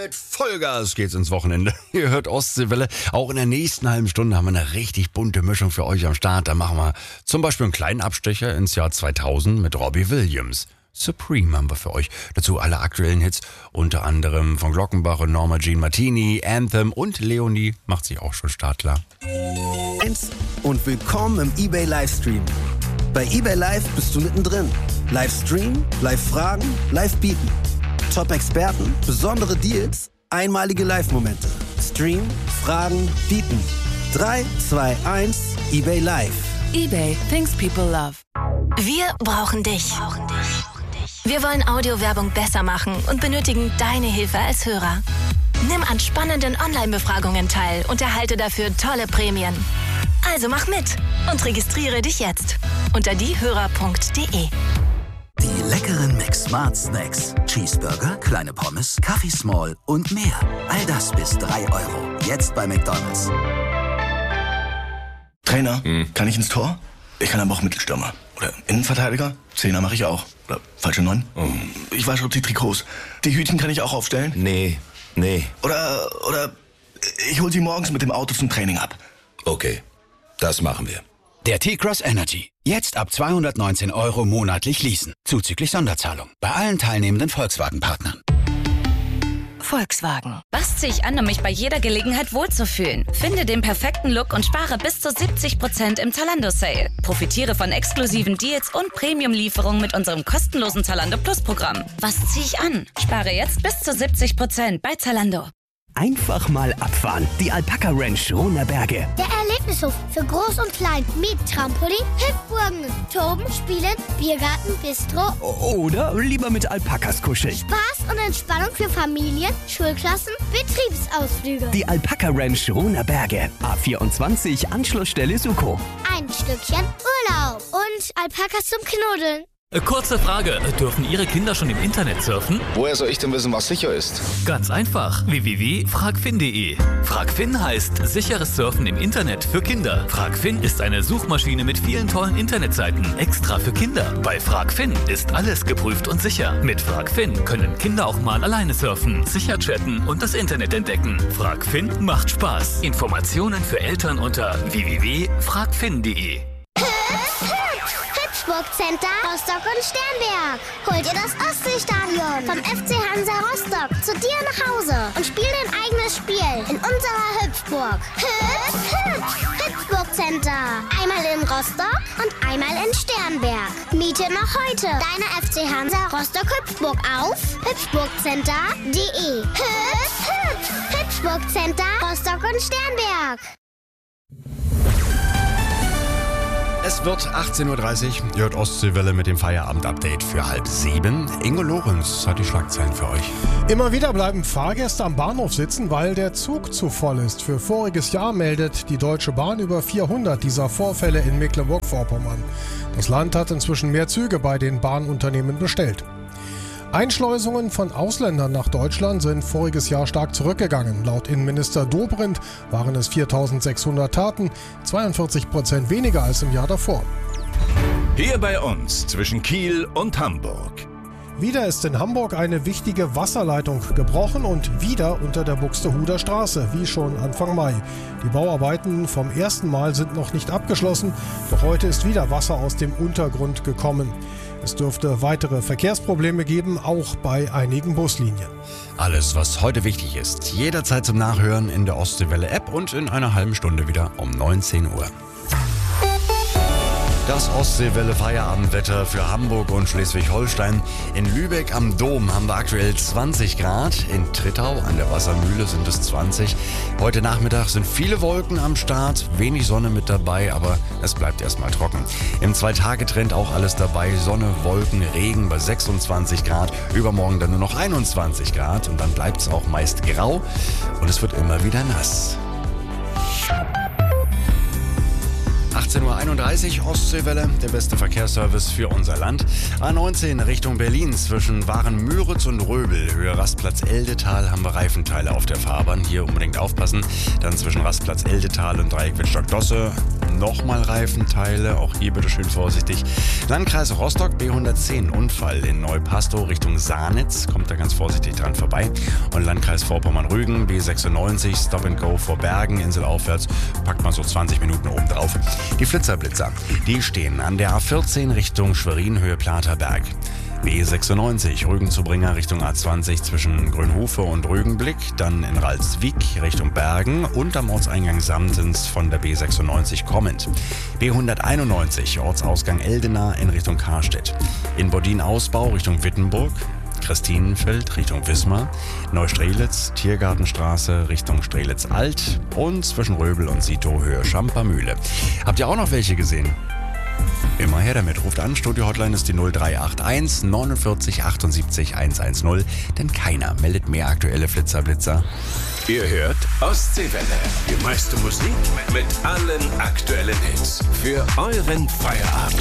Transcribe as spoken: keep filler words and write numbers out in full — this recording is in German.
mit Vollgas geht's ins Wochenende. Ihr hört Ostseewelle. Auch in der nächsten halben Stunde haben wir eine richtig bunte Mischung für euch am Start. Da machen wir zum Beispiel einen kleinen Abstecher ins Jahr zweitausend mit Robbie Williams. Supreme haben wir für euch. Dazu alle aktuellen Hits, unter anderem von Glockenbach und Norma Jean Martini, Anthem und Leonie macht sich auch schon startklar. Und willkommen im eBay Livestream. Bei eBay Live bist du mittendrin. Livestream, Live-Fragen, Live-Bieten. Top-Experten, besondere Deals, einmalige Live-Momente. Stream, Fragen, Bieten. drei, zwei, eins, eBay Live. eBay, things people love. Wir brauchen dich. Wir wollen Audiowerbung besser machen und benötigen deine Hilfe als Hörer. Nimm an spannenden Online-Befragungen teil und erhalte dafür tolle Prämien. Also mach mit und registriere dich jetzt unter diehörer punkt de. Die leckeren McSmart Snacks. Cheeseburger, kleine Pommes, Kaffee Small und mehr. All das bis drei Euro. Jetzt bei McDonald's. Trainer, hm. kann ich ins Tor? Ich kann aber auch Mittelstürmer. Oder Innenverteidiger? Zehner mache ich auch. Oder falsche Neun? Oh. Ich wasche auch die Trikots. Die Hütchen kann ich auch aufstellen? Nee, nee. Oder, oder ich hol sie morgens mit dem Auto zum Training ab. Okay, das machen wir. Der T-Cross Energy. Jetzt ab zweihundertneunzehn Euro monatlich leasen. Zuzüglich Sonderzahlung. Bei allen teilnehmenden Volkswagen-Partnern. Volkswagen. Was ziehe ich an, um mich bei jeder Gelegenheit wohlzufühlen? Finde den perfekten Look und spare bis zu siebzig Prozent im Zalando-Sale. Profitiere von exklusiven Deals und Premium-Lieferungen mit unserem kostenlosen Zalando Plus-Programm. Was ziehe ich an? Spare jetzt bis zu siebzig Prozent bei Zalando. Einfach mal abfahren. Die Alpaka Ranch Rohnerberge. Der Erlebnishof für Groß und Klein mit Trampolin, Hüpfburgen, Toben, Spielen, Biergarten, Bistro. Oder lieber mit Alpakas kuscheln. Spaß und Entspannung für Familien, Schulklassen, Betriebsausflüge. Die Alpaka Ranch Rohnerberge. A vierundzwanzig, Anschlussstelle Suko. Ein Stückchen Urlaub und Alpakas zum Knuddeln. Kurze Frage, dürfen Ihre Kinder schon im Internet surfen? Woher soll ich denn wissen, was sicher ist? Ganz einfach, w w w punkt fragfin punkt de. Fragfin heißt sicheres Surfen im Internet für Kinder. Fragfin ist eine Suchmaschine mit vielen tollen Internetseiten, extra für Kinder. Bei Fragfin ist alles geprüft und sicher. Mit Fragfin können Kinder auch mal alleine surfen, sicher chatten und das Internet entdecken. Fragfin macht Spaß. Informationen für Eltern unter w w w punkt fragfin punkt de. Center, Rostock und Sternberg. Hol dir das Ostseestadion vom F C Hansa Rostock zu dir nach Hause und spiel dein eigenes Spiel in unserer Hüpfburg. Hüpf, hüpf, Hüpfburg Center. Einmal in Rostock und einmal in Sternberg. Miete noch heute deine F C Hansa Rostock Hüpfburg auf hüpfburgcenter punkt de. Hüpf, hüpf, Hüpfburg Center, Rostock und Sternberg. Es wird achtzehn Uhr dreißig, ihr hört Ostseewelle mit dem Feierabend-Update für halb sieben. Ingo Lorenz hat die Schlagzeilen für euch. Immer wieder bleiben Fahrgäste am Bahnhof sitzen, weil der Zug zu voll ist. Für voriges Jahr meldet die Deutsche Bahn über vierhundert dieser Vorfälle in Mecklenburg-Vorpommern. Das Land hat inzwischen mehr Züge bei den Bahnunternehmen bestellt. Einschleusungen von Ausländern nach Deutschland sind voriges Jahr stark zurückgegangen. Laut Innenminister Dobrindt waren es viertausendsechshundert Taten, zweiundvierzig Prozent weniger als im Jahr davor. Hier bei uns zwischen Kiel und Hamburg. Wieder ist in Hamburg eine wichtige Wasserleitung gebrochen und wieder unter der Buxtehuder Straße, wie schon Anfang Mai. Die Bauarbeiten vom ersten Mal sind noch nicht abgeschlossen, doch heute ist wieder Wasser aus dem Untergrund gekommen. Es dürfte weitere Verkehrsprobleme geben, auch bei einigen Buslinien. Alles, was heute wichtig ist, jederzeit zum Nachhören in der Ostseewelle-App und in einer halben Stunde wieder um neunzehn Uhr. Das Ostseewelle-Feierabendwetter für Hamburg und Schleswig-Holstein. In Lübeck am Dom haben wir aktuell zwanzig Grad. In Trittau an der Wassermühle sind es zwanzig. Heute Nachmittag sind viele Wolken am Start, wenig Sonne mit dabei, aber es bleibt erstmal trocken. Im Zwei-Tage-Trend auch alles dabei. Sonne, Wolken, Regen bei sechsundzwanzig Grad. Übermorgen dann nur noch einundzwanzig Grad und dann bleibt es auch meist grau und es wird immer wieder nass. achtzehn Uhr einunddreißig, Ostseewelle, der beste Verkehrsservice für unser Land. A neunzehn Richtung Berlin zwischen Waren-Müritz und Röbel. Höhe Rastplatz Eldetal haben wir Reifenteile auf der Fahrbahn. Hier unbedingt aufpassen. Dann zwischen Rastplatz Eldetal und Dreieck Wittstock-Dosse nochmal Reifenteile, auch hier bitte schön vorsichtig. Landkreis Rostock, B hundertzehn, Unfall in Neupastow Richtung Sahnitz, kommt da ganz vorsichtig dran vorbei. Und Landkreis Vorpommern-Rügen, B sechsundneunzig, Stop and Go vor Bergen, inselaufwärts, packt man so zwanzig Minuten oben drauf. Die Flitzerblitzer, die stehen an der A vierzehn Richtung Schwerin, Höhe Platerberg. B sechsundneunzig, Rügen-Zubringer Richtung A zwanzig zwischen Grünhofe und Rügenblick, dann in Ralswiek Richtung Bergen und am Ortseingang Samtens von der B sechsundneunzig kommend. B hunderteinundneunzig, Ortsausgang Eldena in Richtung Karstedt. In Bodin-Ausbau Richtung Wittenburg, Christinenfeld Richtung Wismar, Neustrelitz, Tiergartenstraße Richtung Strelitz-Alt und zwischen Röbel und Sito Höhe Schampermühle. Habt ihr auch noch welche gesehen? Immer her damit. Ruft an. Studio-Hotline ist die null drei acht eins neunundvierzig achtundsiebzig hundertzehn. Denn keiner meldet mehr aktuelle Flitzerblitzer. Ihr hört Ostseewelle. Die meiste Musik mit allen aktuellen Hits. Für euren Feierabend.